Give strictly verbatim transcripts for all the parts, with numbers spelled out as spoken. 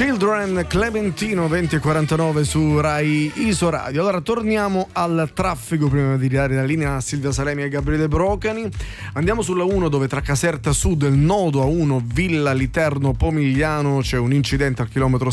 Children, Clementino, venti e quarantanove su Rai Iso Radio. Allora torniamo al traffico prima di dare la linea a Silvia Salemi e Gabriele Brocani. Andiamo sulla uno, dove tra Caserta Sud e il nodo A uno Villa Literno Pomigliano c'è un incidente al chilometro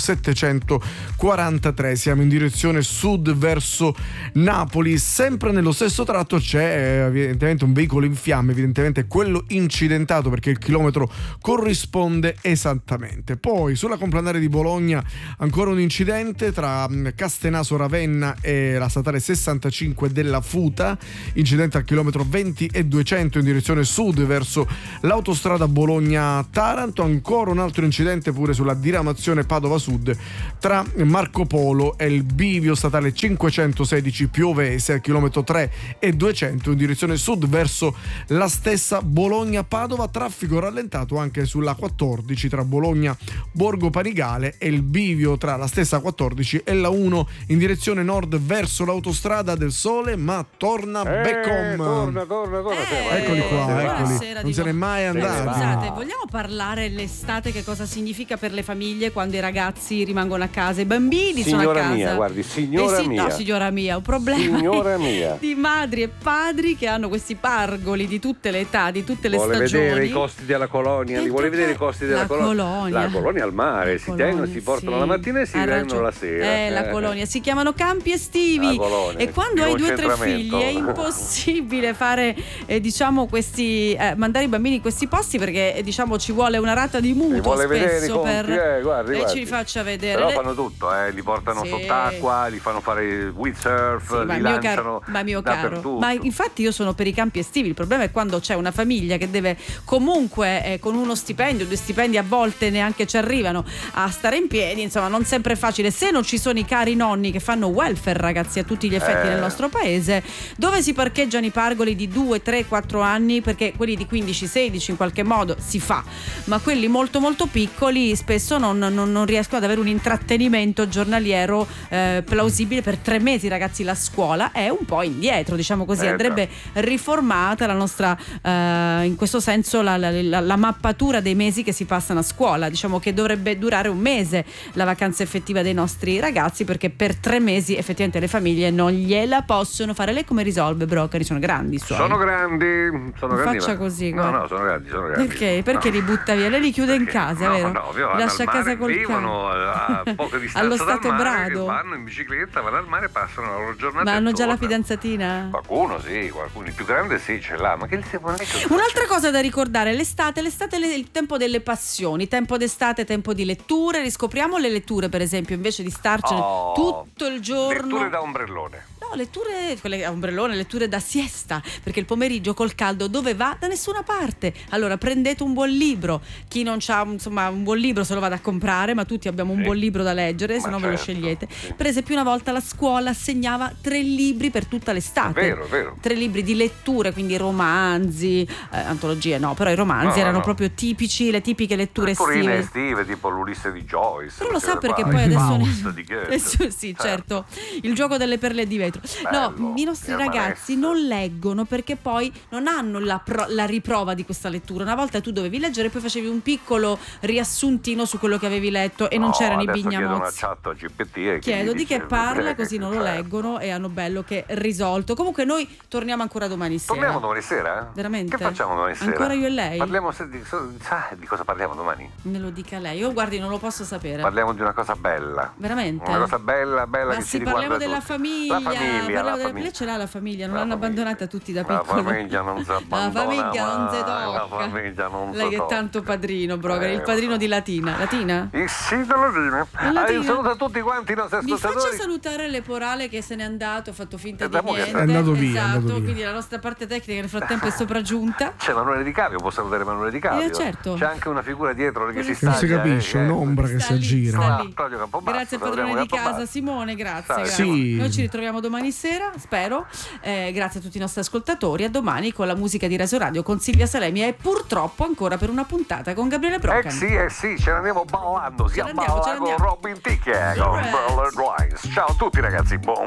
settecentoquarantatré. Siamo in direzione sud verso Napoli. Sempre nello stesso tratto c'è evidentemente un veicolo in fiamme, evidentemente quello incidentato, perché il chilometro corrisponde esattamente. Poi sulla complanare di Bologna ancora un incidente tra Castenaso Ravenna e la statale sessantacinque della Futa, incidente al chilometro venti e duecento in direzione sud verso l'autostrada Bologna-Taranto. Ancora un altro incidente pure sulla diramazione Padova Sud tra Marco Polo e il bivio statale cinquecentosedici Piovese al chilometro tre e duecento in direzione sud verso la stessa Bologna-Padova. Traffico rallentato anche sulla quattordici tra Bologna Borgo Panigale e il bivio tra la stessa quattordici e la uno in direzione nord verso l'autostrada del Sole. Ma torna eh, Beckham. Torna, torna, torna. Eh, eccoli qua, eccoli. Non se n'è mai andati. Scusate, vogliamo parlare l'estate, che cosa significa per le famiglie quando i ragazzi rimangono a casa, i bambini signora sono a casa. Mia, guardi, signora eh sì, mia. No, signora mia, un problema signora mia. di madri e padri che hanno questi pargoli di tutte le età, di tutte le vuole stagioni. Vedere i costi della colonia, li vuole vedere i costi della la colonia. colonia. La colonia al mare, la si colonia, tengono, si portano sì. la mattina e si vengono la sera. Eh, eh, la colonia, si chiamano campi estivi. Colonia, e quando hai due o tre figli è impossibile fare eh, diciamo questi eh, mandare i bambini in questi posti, perché eh, diciamo ci vuole una rata di mutuo vuole spesso vedere per eh, guardi, e guardi. ci li faccia vedere. Però fanno tutto, eh, li portano sì. sott'acqua, li fanno fare windsurf, sì, li mio lanciano caro, ma mio caro, ma tutto. infatti io sono per i campi estivi. Il problema è quando c'è una famiglia che deve comunque eh, con uno stipendio, due stipendi a volte neanche ci arrivano a stare in piedi, insomma non sempre è facile. Se non ci sono i cari nonni che fanno welfare, ragazzi, a tutti gli effetti eh. nel nostro paese, dove si parcheggiano i pargoli di due, tre, quattro anni, perché quelli di quindici, sedici in qualche modo si fa, ma quelli molto molto piccoli spesso non, non, non riescono ad avere un intrattenimento giornaliero eh, plausibile per tre mesi. Ragazzi, la scuola è un po' indietro, diciamo così, eh, andrebbe riformata la nostra eh, in questo senso la, la, la, la mappatura dei mesi che si passano a scuola. Diciamo che dovrebbe durare un mese la vacanza effettiva dei nostri ragazzi, perché per tre mesi effettivamente le famiglie non gliela possono fare. Lei come risolve, Brocari? Sono grandi i suoi. Sono grandi, sono non grandi. faccia ma... così. No, guarda. no, sono grandi, sono grandi. Perché? Perché no. li butta via? Lei li chiude perché? in casa, no, vero? No, li vanno lascia al a casa mare, col vivono cane. a poca distanza Allo dal Stato mare, Brado. vanno in bicicletta, vanno al mare e passano la loro giornata. Ma hanno già la tornano. fidanzatina? Qualcuno sì, qualcuno. Il più grande sì, ce l'ha. Ma che se vuole mettere? Un'altra cosa da ricordare, l'estate, l'estate è il tempo delle passioni, tempo d'estate, tempo di letture. Riscopriamo le letture, per esempio, invece di starcene oh, tutto il giorno. Letture da ombrellone. No, letture, quelle a ombrellone, letture da siesta, perché il pomeriggio col caldo dove va? Da nessuna parte. Allora prendete un buon libro. Chi non ha insomma un buon libro se lo vada a comprare, ma tutti abbiamo un sì. buon libro da leggere, se no certo, ve lo scegliete. sì. Per esempio una volta la scuola assegnava tre libri per tutta l'estate. È vero, è vero. Tre libri di letture, quindi romanzi, eh, antologie no, però i romanzi no, erano no, no. proprio tipici, le tipiche letture Letturine estive. estive, tipo l'Ulisse di Joyce. Però lo sa queste perché qua. poi adesso Faust di Goethe. eh, sì, sì, certo. Il gioco delle perle di vetro. Bello, no, i nostri Germanessa. ragazzi non leggono perché poi non hanno la, pro- la riprova di questa lettura. Una volta tu dovevi leggere e poi facevi un piccolo riassuntino su quello che avevi letto e non No, c'erano i adesso chiedo una bignamozzi. chat a G P T e Chiedo gli di dice, che parla, eh, così non lo certo. leggono e hanno bello che risolto. Comunque noi torniamo ancora domani sera. Torniamo domani sera? Eh? Veramente? Che facciamo domani sera? Ancora io e lei? Parliamo se di, so- sa di cosa parliamo domani? Me lo dica lei. Io guardi, non lo posso sapere. Parliamo di una cosa bella. Veramente? Una cosa bella, bella Ma che sì, ci riguarda parliamo della tutti. famiglia. La famiglia, parliamo la della... famiglia. Lei ce l'ha la famiglia, non La l'hanno famiglia. abbandonata tutti da La piccolo. famiglia non si La abbandona famiglia non si mai, tocca. La famiglia non Lei si che è tocca. tanto padrino, Brogari, Eh, il padrino lo so. di Latina. Latina? Il sì della Latina. Latina. Ah, io saluto a tutti quanti i nostri Mi ascoltatori. faccia salutare Leporale che se n'è andato, ha fatto finta E di dopo che niente. è andato via, è esatto, andato via. quindi la nostra parte tecnica nel frattempo è sopraggiunta. C'è Emanuele Di Caprio, può salutare Emanuele Di Caprio. Eh, certo. C'è anche una figura dietro che si Che sta. non si capisce, un'ombra che Sta si lì, aggira. sta Ah, lì. Claudio Campobasso, Grazie al padrone salutiamo di casa Campobasso. Simone, grazie, Sì. grazie. Sì. Noi ci ritroviamo domani sera, spero. Eh, grazie a tutti i nostri ascoltatori. A domani con la musica di Reso Radio con Silvia Salemi e purtroppo ancora per una puntata con Gabriele Procani. Eh sì, eh sì, ce ne andiamo ballando. Si Ce ne andiamo, ce ne abballa con andiamo. Robin Ticche, con Yes. Ballard Wines. Ciao a tutti ragazzi, buon